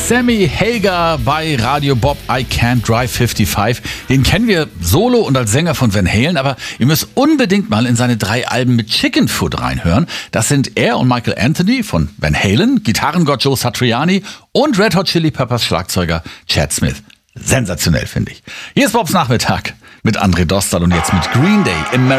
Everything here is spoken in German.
Sammy Hagar bei Radio Bob, I Can't Drive 55. Den kennen wir solo und als Sänger von Van Halen, aber ihr müsst unbedingt mal in seine 3 Alben mit Chickenfoot reinhören. Das sind er und Michael Anthony von Van Halen, Gitarrengott Joe Satriani und Red Hot Chili Peppers Schlagzeuger Chad Smith. Sensationell, finde ich. Hier ist Bobs Nachmittag mit André Dostal und jetzt mit Green Day.